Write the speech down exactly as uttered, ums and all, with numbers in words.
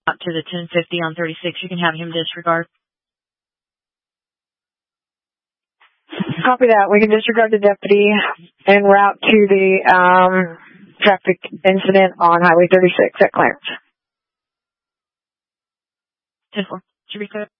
to the ten fifty on thirty-six. You can have him disregard. Copy that. We can disregard the deputy en route to the um, traffic incident on Highway thirty-six at Clarence. ten four. Should be clear.